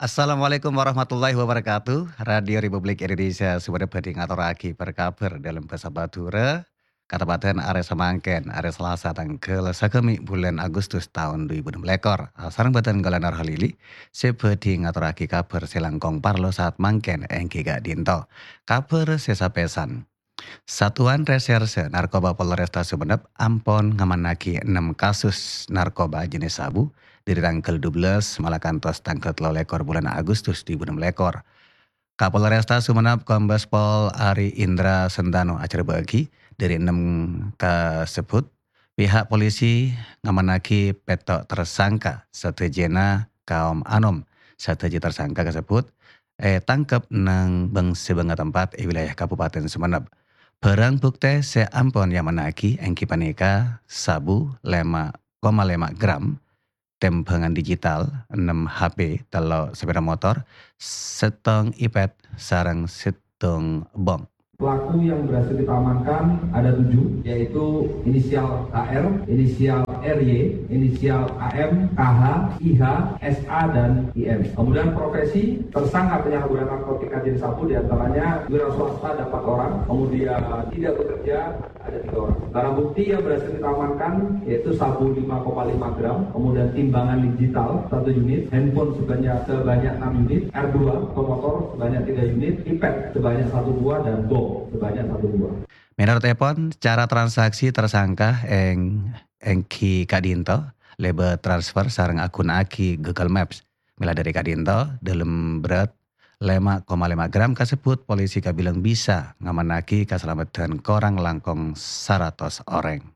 Assalamualaikum warahmatullahi wabarakatuh. Radio Republik Indonesia Sumber Beding ngaturake berkabar dalam bahasa Batura. Kabupaten Are Semangken, Are Selasa tanggal sakemi bulan Agustus tahun 2024. Sareng badan galanar halili, sebedi ngaturake kabar selangkong parlo saat mangken engke gak dinto. Kabar sesapesan. Satuan Reserse Narkoba Polresta Sumeneb ampon ngamanaki 6 kasus narkoba jenis sabu dari tanggal 12 malah kantos tanggal 13 bulan Agustus 2024. Kapolresta Sumeneb Kombes Pol Ari Indra Sendano acara bagi dari 6 tersebut pihak polisi ngamanaki petok tersangka setejena kaum anom seteji tersangka tersebut tangkep nang sebengat tempat wilayah Kabupaten Sumeneb. Barang bukti seampun yang menaki engki paneka sabu 5,5 gram, tembangan digital 6 HP, telo sepeda motor, setong iPad, sarang setong bom. Pelaku yang berhasil kita amankan ada 7, yaitu inisial KR, inisial RY, inisial AM, KH, IH, SA, dan IM. Kemudian profesi tersangka penyalahgunaan narkotika jenis sabu diantaranya wira swasta ada 4 orang, kemudian tidak bekerja ada 3 orang. Barang bukti yang berhasil kita amankan yaitu sabu 5,5 gram, kemudian timbangan digital 1 unit, handphone sebanyak 6 unit, R2 atau motor sebanyak 3 unit, iPad sebanyak 1 buah, dan bom sebanyak 1 buah. Menurut Epon, cara transaksi tersangka engki Kadinto, lebe transfer sarang akun aki Google Maps. Mila dari Kadinto, dalam berat 5,5 gram kasebut polisi kabilang bisa ngamanaki keselamatan korang langkong 100 orang.